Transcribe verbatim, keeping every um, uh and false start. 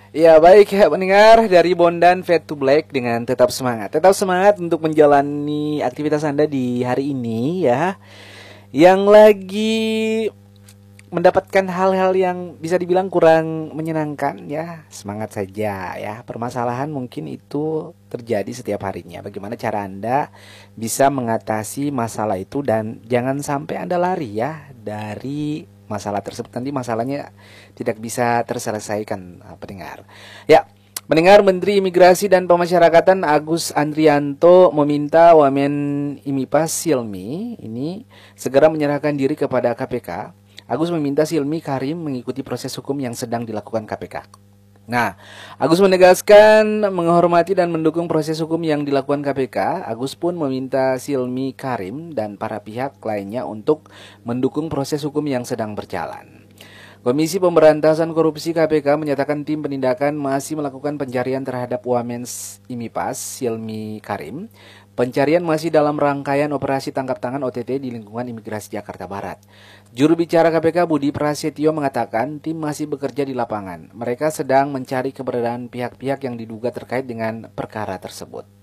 Ya baik ya pendengar dari Bondan Fade to Black dengan tetap semangat. Tetap semangat untuk menjalani aktivitas Anda di hari ini ya. Yang lagi mendapatkan hal-hal yang bisa dibilang kurang menyenangkan ya. Semangat saja ya. Permasalahan mungkin itu terjadi setiap harinya. Bagaimana cara Anda bisa mengatasi masalah itu dan jangan sampai Anda lari ya dari masalah tersebut. Nanti masalahnya tidak bisa terselesaikan, uh, pendengar. Ya, pendengar Menteri Imigrasi dan Pemasyarakatan Agus Andrianto meminta Wamen Imipas Silmi ini segera menyerahkan diri kepada K P K. Agus meminta Silmi Karim mengikuti proses hukum yang sedang dilakukan K P K. Nah, Agus menegaskan menghormati dan mendukung proses hukum yang dilakukan K P K. Agus pun meminta Silmi Karim dan para pihak lainnya untuk mendukung proses hukum yang sedang berjalan. Komisi Pemberantasan Korupsi K P K menyatakan tim penindakan masih melakukan pencarian terhadap Wamen Imipas Silmi Karim. Pencarian masih dalam rangkaian operasi tangkap tangan O T T di lingkungan imigrasi Jakarta Barat. Juru bicara K P K Budi Prasetyo mengatakan tim masih bekerja di lapangan. Mereka sedang mencari keberadaan pihak-pihak yang diduga terkait dengan perkara tersebut.